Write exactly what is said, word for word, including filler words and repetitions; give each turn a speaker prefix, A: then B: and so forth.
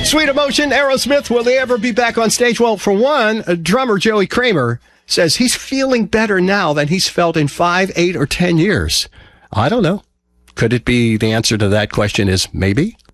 A: Sweet Emotion, Aerosmith, will they ever be back on stage? Well, for one, drummer Joey Kramer says he's feeling better now than he's felt in five, eight, or ten years. I don't know. Could it be the answer to that question is maybe?